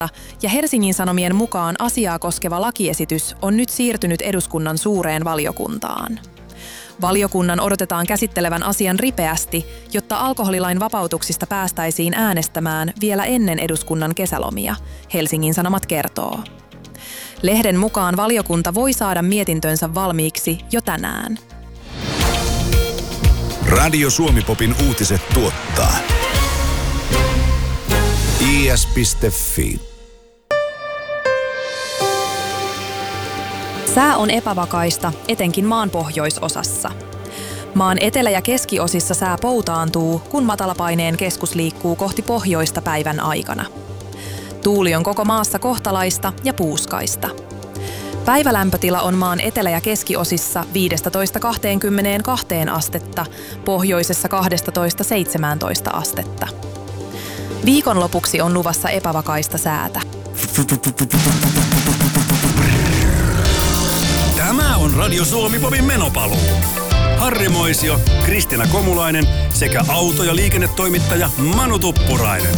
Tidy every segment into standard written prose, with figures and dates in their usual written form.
ja Helsingin Sanomien mukaan asiaa koskeva lakiesitys on nyt siirtynyt eduskunnan suureen valiokuntaan. Valiokunnan odotetaan käsittelevän asian ripeästi, jotta alkoholilain vapautuksista päästäisiin äänestämään vielä ennen eduskunnan kesälomia, Helsingin Sanomat kertoo. Lehden mukaan valiokunta voi saada mietintönsä valmiiksi jo tänään. Radio Suomi-popin uutiset tuottaa is.fi. Sää on epävakaista, etenkin maan pohjoisosassa. Maan etelä- ja keskiosissa sää poutaantuu, kun matalapaineen keskus liikkuu kohti pohjoista päivän aikana. Tuuli on koko maassa kohtalaista ja puuskaista. Päivälämpötila on maan etelä- ja keskiosissa 15–22 astetta, pohjoisessa 12–17 astetta. Viikonlopuksi on luvassa epävakaista säätä. Tämä on Radio Suomi-popin menopaluu. Harri Moisio, Kristiina Komulainen sekä auto- ja liikennetoimittaja Manu Tuppurainen.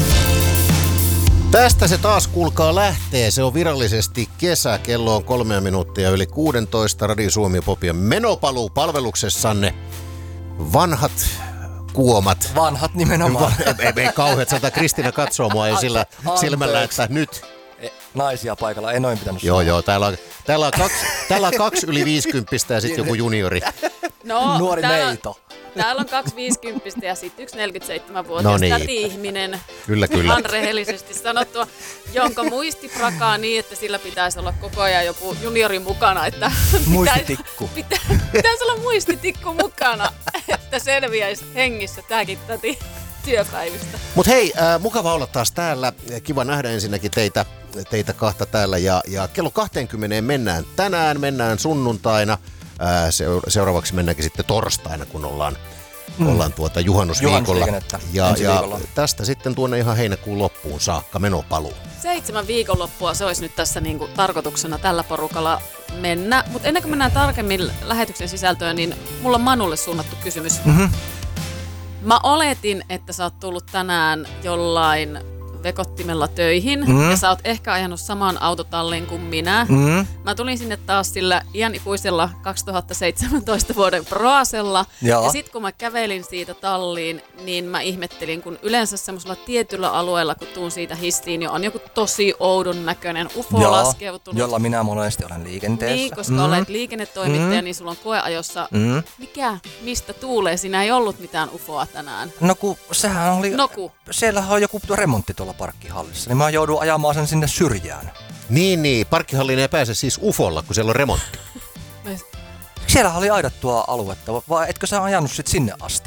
Tästä se taas kuulkaa lähtee. Se on virallisesti kesä. Kello on 3 minuuttia yli 16. Radio Suomi-popin menopaluu palveluksessanne. Vanhat kuomat. Vanhat nimenomaan. Ei kauheat, sanotaan Kristiina katsoo mua ja sillä silmällä, että nyt. Naisia paikalla, ei noin pitänyt sanoa. Joo, täällä on 2 yli 50 ja sitten joku juniori. No, nuori neito. Täällä on 2 50 ja sitten yksi 47-vuotias täti-ihminen. Kyllä. Ihan rehellisesti sanottua, jonka muisti prakaa niin, että sillä pitäisi olla koko ajan joku juniori mukana. Että muistitikku. Pitäisi olla muistitikku mukana, että selviäisi hengissä tämäkin täti työpäivistä. Mut hei, mukava olla taas täällä. Kiva nähdä ensinnäkin teitä kahta täällä ja kello 20 mennään tänään, mennään sunnuntaina. Seuraavaksi mennäänkin sitten torstaina, kun ollaan juhannusviikolla. Ja tästä sitten tuonne ihan heinäkuun loppuun saakka menopaluu. 7 viikonloppua se olisi nyt tässä niinku tarkoituksena tällä porukalla mennä. Mutta ennen kuin mennään tarkemmin lähetyksen sisältöön, niin mulla on Manulle suunnattu kysymys. Mm-hmm. Mä oletin, että sä oot tullut tänään jollain vekottimella töihin ja sä oot ehkä ajanut saman autotallin kuin minä. Mä tulin sinne taas sillä iänikuisella 2017 vuoden Proasella ja sit kun mä kävelin siitä talliin, niin mä ihmettelin, kun yleensä semmoisella tietyllä alueella, kun tuun siitä histiin, niin on joku tosi oudon näköinen UFO laskeutunut. Jolla minä monesti olen liikenteessä. Niin, koska olet liikennetoimittaja, niin sulla on koeajossa. Mistä tuulee? Siinä ei ollut mitään UFOa tänään. No kun sehän oli... Siellähän on joku remontti tuolla parkkihallissa, niin mä joudun ajamaan sen sinne syrjään. Niin, parkkihalliin ei pääse siis UFOlla, kun siellä on remontti. Siellä oli aidattua aluetta, vai etkö sä ajanut sit sinne asti?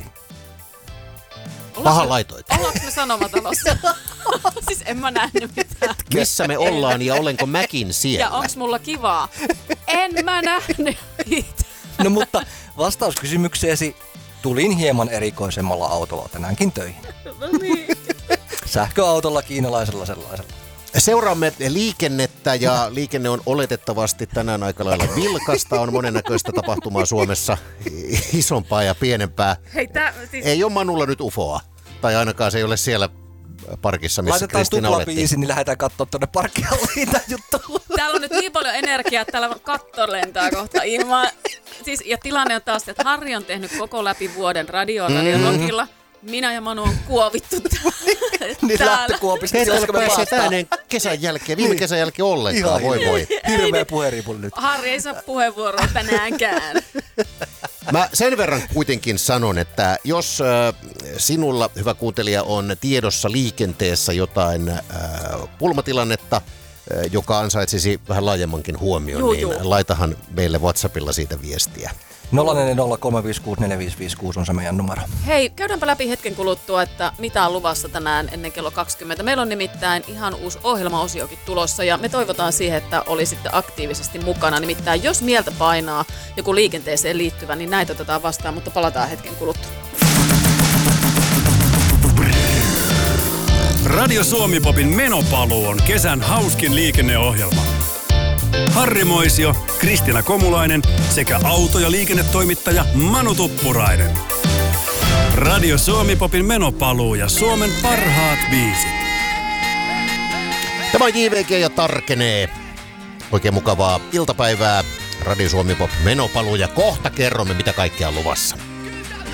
Paha laitoit. Ollaanko me Sanomatalossa? Siis en mä nähnyt mitään. Missä me ollaan ja olenko mäkin siellä? Ja onks mulla kivaa? En mä nähnyt mitään. No mutta vastaus kysymykseesi, tulin hieman erikoisemmalla autolla tänäänkin töihin. No niin. Sähköautolla, kiinalaisella sellaisella. Seuraamme liikennettä ja liikenne on oletettavasti tänään aika lailla vilkasta. On monennäköistä tapahtumaa Suomessa, isompaa ja pienempää. Hei, ei ole Manulla nyt UFOa, tai ainakaan se ei ole siellä parkissa, missä Kristiina olette. Laitetaan tuplabiisi, niin lähdetään katsoa tuonne parkkihalliin tämä juttu. Täällä on nyt niin paljon energiaa, että täällä katto lentää kohta ilmaan. Ja tilanne on taas, että Harri on tehnyt koko läpi vuoden radiologilla. Minä ja Manu on kuovittu niin lähtökuopista. Te ette ole päässeet ääneen kesän jälkeen, viime kesän jälkeen ollenkaan. Voi. Hirveä puheenriipuli nyt. Harri ei saa puheenvuoroa tänäänkään. Mä sen verran kuitenkin sanon, että jos sinulla, hyvä kuuntelija, on tiedossa liikenteessä jotain pulmatilannetta, joka ansaitsisi vähän laajemmankin huomioon, niin laitahan meille WhatsAppilla siitä viestiä. 040356455 on se meidän numero. Hei, käydäänpä läpi hetken kuluttua, että mitä on luvassa tänään ennen kello 20. Meillä on nimittäin ihan uusi ohjelmaosiokin tulossa ja me toivotaan siihen, että olisitte aktiivisesti mukana. Nimittäin jos mieltä painaa joku liikenteeseen liittyvä, niin näitä otetaan vastaan, mutta palataan hetken kuluttua. Radio Suomi-popin menopaluu on kesän hauskin liikenneohjelma. Harri Moisio, Kristiina Komulainen sekä auto- ja liikennetoimittaja Manu Tuppurainen. Radio Suomi-popin menopaluu ja Suomen parhaat biisit. Tämä on JVG ja tarkenee. Oikein mukavaa iltapäivää. Radio Suomi Pop menopaluu ja kohta kerromme mitä kaikkea on luvassa.